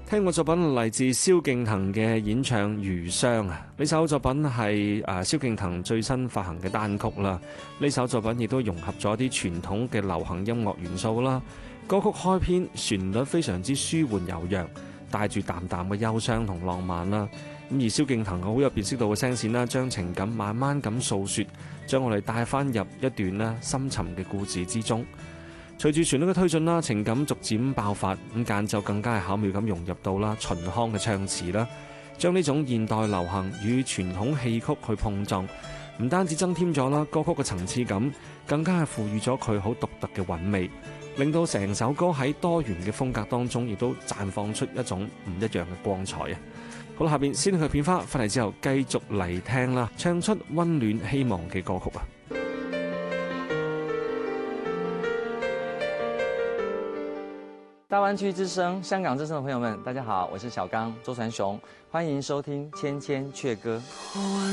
聽過作品嚟自蕭敬騰嘅演唱《餘香》啊，呢首作品係蕭敬騰最新發行嘅單曲啦。呢首作品亦都融合咗啲傳統嘅流行音樂元素啦。歌曲開篇旋律非常之舒緩柔弱，帶住淡淡嘅憂傷同浪漫啦。咁而蕭敬騰好有辨識度嘅聲線啦，將情感慢慢咁訴說，將我哋帶翻入一段啦深沉嘅故事之中。隨住旋律嘅推進啦，情感逐漸爆發，咁間奏更加係巧妙咁融入到啦秦腔嘅唱詞啦，將呢種現代流行與傳統戲曲去碰撞，唔單止增添咗啦歌曲嘅層次感，更加係賦予咗佢好獨特嘅韻味，令到成首歌喺多元嘅風格當中，亦都綻放出一種唔一樣嘅光彩啊！好啦，下邊先去片花，翻嚟之後繼續嚟聽啦，唱出溫暖希望嘅歌曲啊！ 大灣區之聲、香港之聲的朋友們，大家好，我是小剛周傳雄，歡迎收聽《千千阙歌》。